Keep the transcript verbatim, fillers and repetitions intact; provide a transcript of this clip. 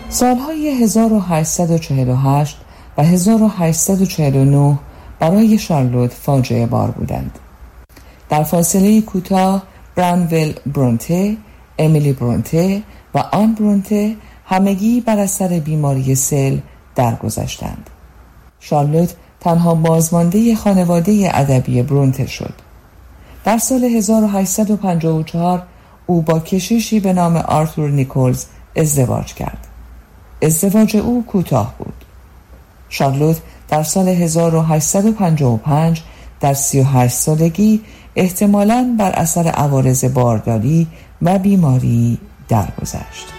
سالهای هزار و هشتصد و چهل و هشت و هزار و هشتصد و چهل و نه برای شارلوت فاجعه بار بودند. در فاصله کوتاه برانول برونته، امیلی برونته و آن برونته همگی بر اثر بیماری سل درگذشتند. شارلوت تنها بازمانده خانواده ادبی برونته شد. در سال هزار و هشتصد و پنجاه و چهار او با کشیشی به نام آرتور نیکولز ازدواج کرد. ازدواج او کوتاه بود. شارلوت در سال هزار و هشتصد و پنجاه و پنج در سی و هشت سالگی احتمالاً بر اثر عوارض بارداری و بیماری درگذشت.